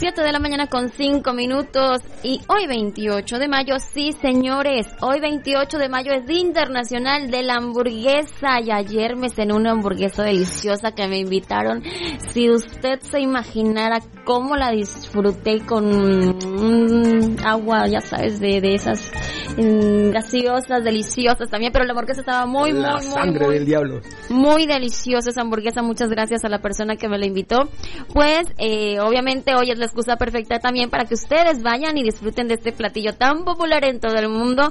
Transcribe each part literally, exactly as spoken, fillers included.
siete de la mañana con cinco minutos y hoy veintiocho de mayo, sí señores, hoy veintiocho de mayo es Día Internacional de la Hamburguesa y ayer me cené una hamburguesa deliciosa que me invitaron. Si usted se imaginara cómo la disfruté con mm, agua, ya sabes, de, de esas mm, gaseosas, deliciosas también, pero la hamburguesa estaba muy, la muy, muy, sangre muy, del diablo. Muy deliciosa esa hamburguesa, muchas gracias a la persona que me la invitó. Pues, eh, obviamente hoy es la excusa perfecta también para que ustedes vayan y disfruten de este platillo tan popular en todo el mundo,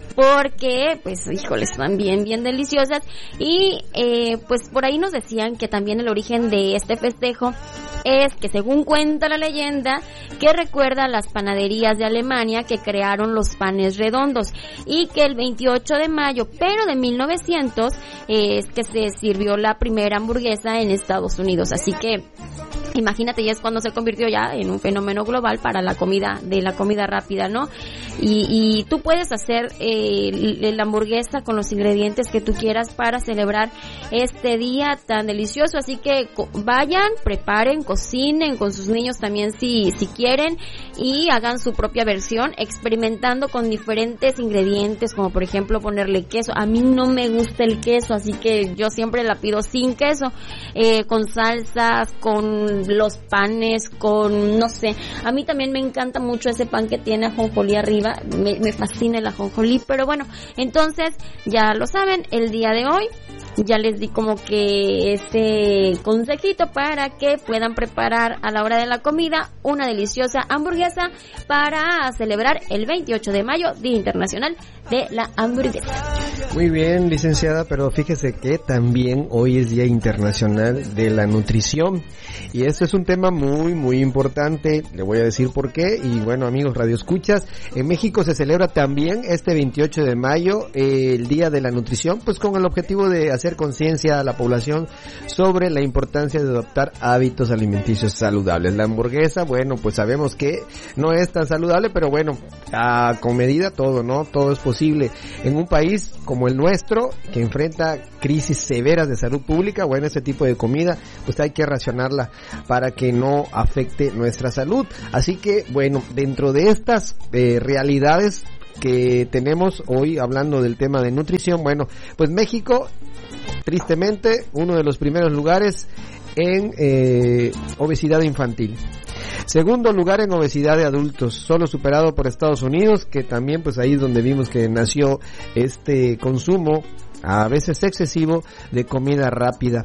porque, pues, híjole, están bien, bien deliciosas. Y, eh, pues, por ahí nos decían que también el origen de este festejo es que, según cuenta la leyenda, que recuerda a las panaderías de Alemania que crearon los panes redondos, y que el veintiocho de mayo, pero de mil novecientos, eh, es que se sirvió la primera hamburguesa en Estados Unidos. Así que, imagínate, ya es cuando se convirtió ya en un fenómeno global para la comida, de la comida rápida, ¿no? Y, y tú puedes hacer eh, la hamburguesa con los ingredientes que tú quieras para celebrar este día tan delicioso. Así que co- vayan, preparen, cocinen con sus niños también si, si quieren, y hagan su propia versión, experimentando con diferentes ingredientes, como por ejemplo ponerle queso. A mí no me gusta el queso, así que yo siempre la pido sin queso, eh, con salsas, con los panes, con, no sé, a mí también me encanta mucho ese pan que tiene ajonjolí arriba, me, me fascina el ajonjolí. Pero bueno, entonces ya lo saben, el día de hoy ya les di como que ese consejito para que puedan preparar a la hora de la comida una deliciosa hamburguesa para celebrar el veintiocho de mayo, Día Internacional de la Hamburguesa. Muy bien, licenciada, pero fíjese que también hoy es Día Internacional de la Nutrición, y este es un tema muy, muy importante. Le voy a decir por qué. Y bueno, amigos radioescuchas, en México se celebra también este veintiocho de mayo eh, el Día de la Nutrición, pues con el objetivo de hacer conciencia a la población sobre la importancia de adoptar hábitos alimenticios saludables. La hamburguesa, bueno, pues sabemos que no es tan saludable, pero bueno, a, con medida todo, ¿no? Todo es posible. En un país como el nuestro, que enfrenta crisis severas de salud pública, bueno, ese tipo de comida, pues hay que racionarla para que no afecte nuestra salud. Así que, bueno, dentro de estas eh, realidades que tenemos hoy hablando del tema de nutrición, bueno, pues México, tristemente, uno de los primeros lugares en eh, obesidad infantil. Segundo lugar en obesidad de adultos, solo superado por Estados Unidos, que también pues ahí es donde vimos que nació este consumo a veces excesivo de comida rápida.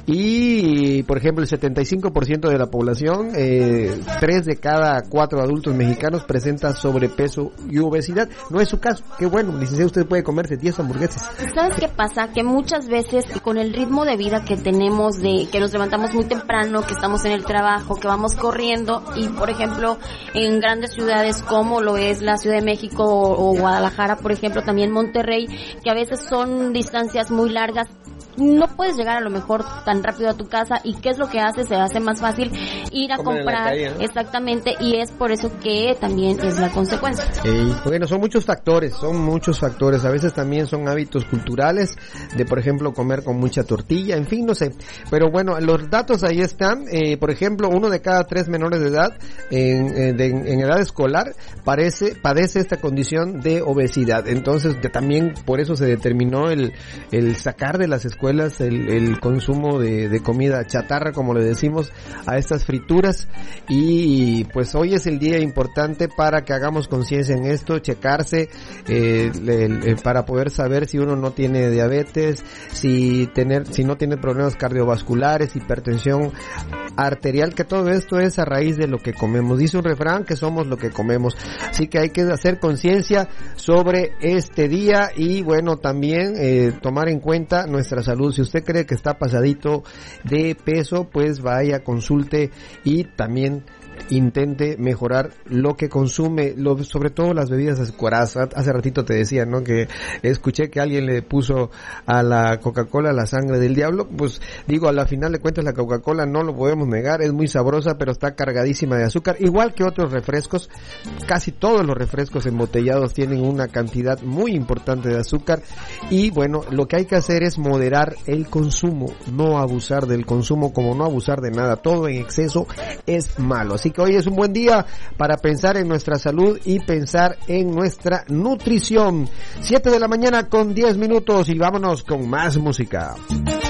Y por ejemplo el setenta y cinco por ciento de la población, eh, tres de cada cuatro adultos mexicanos presenta sobrepeso y obesidad. No es su caso, qué bueno, licenciado, usted puede comerse diez hamburguesas. ¿Sabes qué pasa? Que muchas veces con el ritmo de vida que tenemos, de que nos levantamos muy temprano, que estamos en el trabajo, que vamos corriendo, y por ejemplo en grandes ciudades como lo es la Ciudad de México o, o Guadalajara, por ejemplo, también Monterrey, que a veces son distancias muy largas, no puedes llegar a lo mejor tan rápido a tu casa, y ¿qué es lo que hace? Se hace más fácil ir a Comer comprar, en la calle, ¿no? Exactamente, y es por eso que también es la consecuencia. Eh, bueno, son muchos factores, son muchos factores, a veces también son hábitos culturales, de por ejemplo comer con mucha tortilla, en fin, no sé, pero bueno, los datos ahí están. Eh, por ejemplo, uno de cada tres menores de edad en, en, de, en edad escolar parece, padece esta condición de obesidad. Entonces, que también por eso se determinó el, el sacar de las escuelas el, el consumo de, de comida chatarra, como le decimos a estas frituras. Y pues hoy es el día importante para que hagamos conciencia en esto, checarse eh, le, le, para poder saber si uno no tiene diabetes, si tener, si no tiene problemas cardiovasculares, hipertensión arterial, que todo esto es a raíz de lo que comemos. Dice un refrán que somos lo que comemos, así que hay que hacer conciencia sobre este día y bueno, también eh, tomar en cuenta nuestra salud. Si usted cree que está pasadito de peso, pues vaya, consulte y también intente mejorar lo que consume, lo, sobre todo las bebidas azucaradas. Hace ratito te decía, ¿no?, que escuché que alguien le puso a la Coca-Cola la sangre del diablo. Pues digo, a la final de cuentas la Coca-Cola, no lo podemos negar, es muy sabrosa, pero está cargadísima de azúcar, igual que otros refrescos. Casi todos los refrescos embotellados tienen una cantidad muy importante de azúcar y bueno, lo que hay que hacer es moderar el consumo, no abusar del consumo, como no abusar de nada. Todo en exceso es malo. Así que hoy es un buen día para pensar en nuestra salud y pensar en nuestra nutrición. siete de la mañana con diez minutos y vámonos con más música.